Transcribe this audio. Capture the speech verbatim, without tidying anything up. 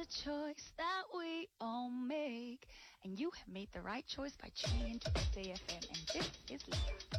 choice that we all make. And you have made the right choice by tuning into X A F M. And this is Lisa.